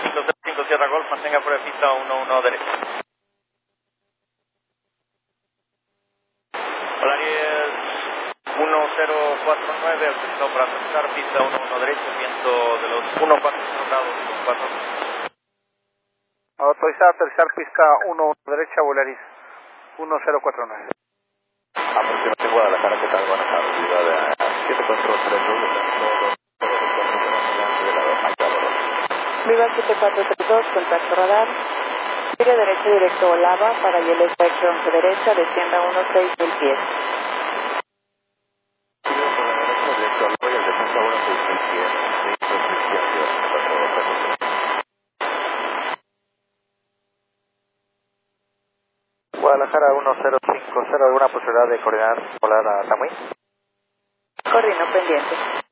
505 Sierra Golf, mantenga fuera de pista 11 derecho. Polaris 1049, autorizado para aterrizar, pista 11 derecho, viento de los 140 grados, 4. Autorizado a aterrizar, pista 11 derecha, Volaris 1049. Aproximadamente Guadalajara, ¿qué tal? Buenas tardes, ciudad de 7 control 32, Viva 7432, contacto radar. Gire derecho directo Olava para hielo estrecho 11 derecha, descienda 16.000 pies. Guadalajara 1050, ¿alguna posibilidad de coordinar volar a Tamuín? Coordino pendiente.